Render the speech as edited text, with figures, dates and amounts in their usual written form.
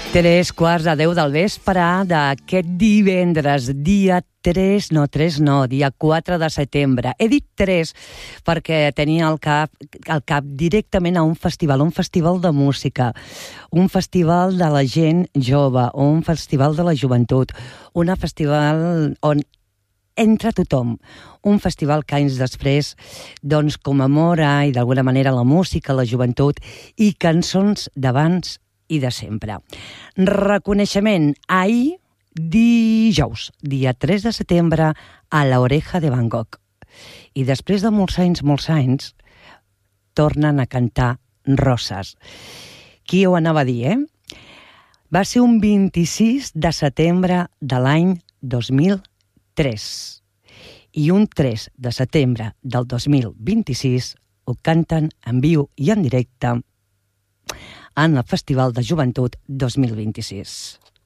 3:15 del vespre d'aquest divendres, dia 4 de setembre. He dit 3 perquè tenia al cap directament a un festival de música, un festival de la gent jove, un festival de la joventut, un festival on entra tothom, un festival que anys després doncs, commemora i d'alguna manera la música, la joventut i cançons d'abans i de sempre. Reconeixement ahir, dijous, dia 3 de setembre, a l'Oreja de Van Gogh. I després de molts anys, tornen a cantar Roses. Qui ho anava a dir, Va ser un 26 de setembre de l'any 2003. I un 3 de setembre del 2026 ho canten en viu i en directe en el Festival de Joventut 2026.